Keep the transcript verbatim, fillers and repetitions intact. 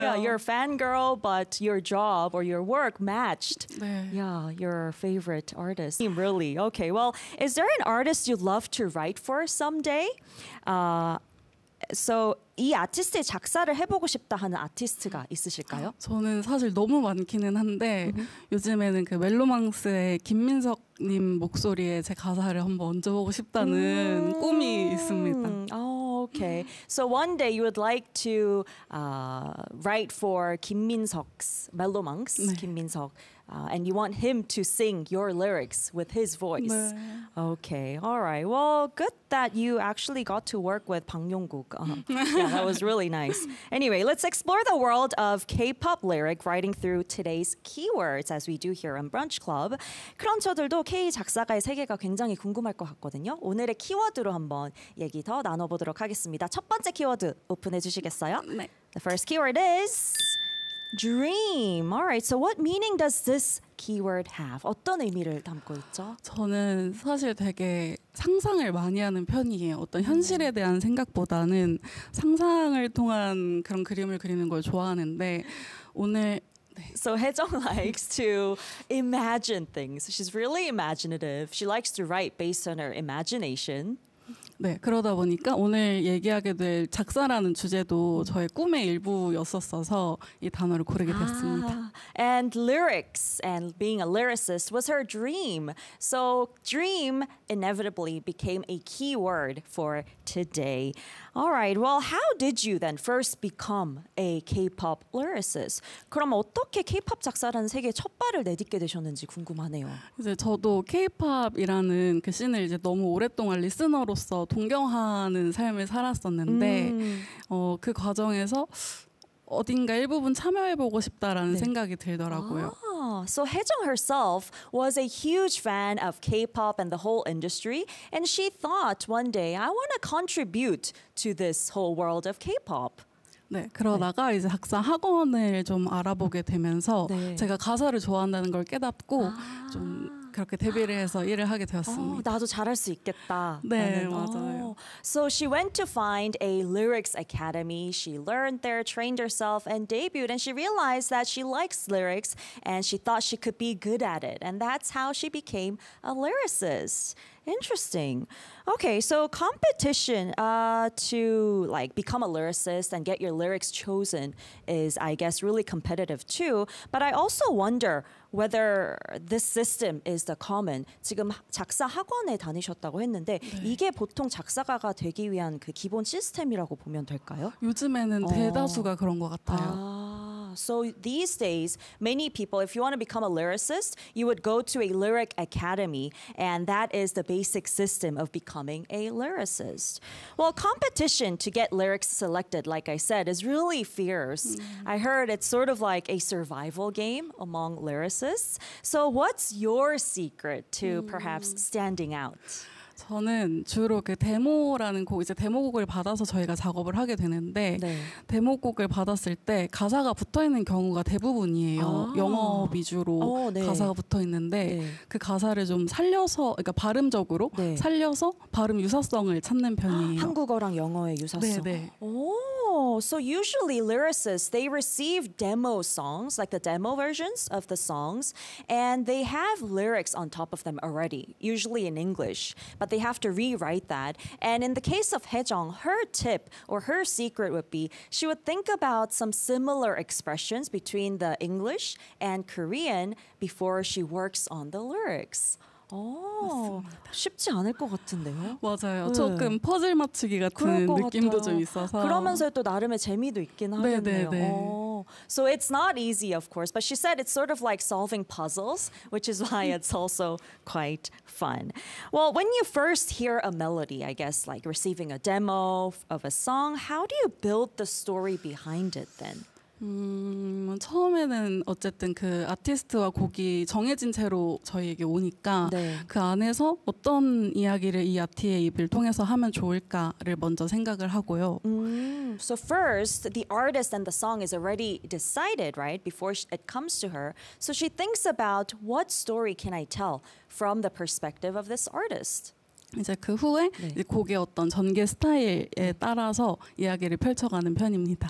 Yeah, you're a fangirl, but your job or your work matched. 네. Yeah, your favorite artist. Really? Okay. Well, is there an artist you'd love to write for someday? Uh, so 이 아티스트의 작사를 해보고 싶다 하는 아티스트가 있으실까요? 저는 사실 너무 많기는 한데 음흠. 요즘에는 그 멜로망스의 김민석님 목소리에 제 가사를 한번 얹어보고 싶다는 음. 꿈이 있습니다. Oh, okay. So one day you would like to uh, write for Kim Min-seok's Melomangs, 네. Kim Min-seok, uh, and you want him to sing your lyrics with his voice. 네. Okay, all right. Well, good that you actually got to work with Bang Yong-guk. Uh, yeah, that was really nice. Anyway, let's explore the world of K-pop lyric writing through today's keywords as we do here on Brunch Club. 그럼 저들도 K 작사가의 세계가 굉장히 궁금할 것 같거든요. 오늘의 키워드로 한번 얘기 더 나눠보도록 하겠습니다. 첫 번째 키워드 오픈해 주시겠어요? 네. The first keyword is dream. All right. So what meaning does this keyword have? 어떤 의미를 담고 있죠? 저는 사실 되게 상상을 많이 하는 편이에요. 어떤 현실에 대한 생각보다는 상상을 통한 그런 그림을 그리는 걸 좋아하는데 오늘 So Haejong likes to imagine things. She's really imaginative. She likes to write based on her imagination. 네, 그러다 보니까 오늘 얘기하게 될 작사라는 주제도 저의 꿈의 일부였었어서 이 단어를 고르게 됐습니다. Ah, and lyrics and being a lyricist was her dream. So dream inevitably became a key word for today. All right. Well, how did you then first become a K-pop lyricist? 그럼 어떻게 K-pop 작사라는 세계에 첫 발을 내딛게 되셨는지 궁금하네요. 이제 저도 K-팝이라는 그 씬을 이제 너무 오랫동안 리스너로서 동경하는 삶을 살았었는데 음. 어, 그 과정에서 어딘가 일부분 참여해보고 싶다라는 네. 생각이 들더라고요. Ah, so Haejong herself was a huge fan of K-pop and the whole industry, and she thought one day, I want to contribute to this whole world of K-pop. 네, 그러다가 이제 작사 학원을 좀 알아보게 되면서 네. 제가 가사를 좋아한다는 걸 깨닫고 아. 좀 그렇게 데뷔를 해서 일을 하게 어, 되었습니다. 나도 잘할 수 있겠다. 네, 라는, 맞아요. 어. So she went to find a lyrics academy. She learned there, trained herself, and debuted. And she realized that she likes lyrics, and she thought she could be good at it. And that's how she became a lyricist. Interesting. Okay, so competition uh, to like become a lyricist and get your lyrics chosen is, I guess, really competitive too. But I also wonder whether this system is the common. 지금 작사 학원에 다니셨다고 했는데 네. 이게 보통 작사가가 되기 위한 그 기본 시스템이라고 보면 될까요? 요즘에는 어. 대다수가 그런 것 같아요. Ah, so these days, many people, if you want to become a lyricist, you would go to a lyric academy, and that is the basic system of becoming a lyricist. Well, competition to get lyrics selected, like I said, is really fierce. I heard it's sort of like a survival game among lyricists. So what's your secret to perhaps standing out? 저는 주로 그 데모라는 곡, 이제 데모곡을 받아서 저희가 작업을 하게 되는데 네. 데모곡을 받았을 때 가사가 붙어 있는 경우가 대부분이에요. 아. 영어 위주로 어, 네. 가사가 붙어 있는데 네. 그 가사를 좀 살려서, 그러니까 발음적으로 네. 살려서 발음 유사성을 찾는 편이에요. 한국어랑 영어의 유사성. 네, 네. Oh, so usually lyricists, they receive demo songs, like the demo versions of the songs, and they have lyrics on top of them already, usually in English, but they have to rewrite that. And in the case of Haejong, her tip or her secret would be she would think about some similar expressions between the English and Korean before she works on the lyrics. 오, 쉽지 않을 것 같은데요? 맞아요. 네. 조금 퍼즐 맞추기 그럴 같은 것 느낌도 같아요. 좀 있어서. 그러면서 또 나름의 재미도 있긴 네, 하겠네요. 네, 네. 어. So it's not easy, of course, but she said it's sort of like solving puzzles, which is why it's also quite fun. Well, when you first hear a melody, I guess like receiving a demo of a song, how do you build the story behind it then? 음, 처음에는 어쨌든 그 아티스트와 곡이 정해진 채로 저희에게 오니까 네. 그 안에서 어떤 이야기를 이 아티의 입을 통해서 하면 좋을까를 먼저 생각을 하고요. Mm, so first, the artist and the song is already decided, right, before sh- it comes to her. So she thinks about what story can I tell from the perspective of this artist. 이제 그 후에 네. 이 곡의 어떤 전개 스타일에 따라서 이야기를 펼쳐가는 편입니다.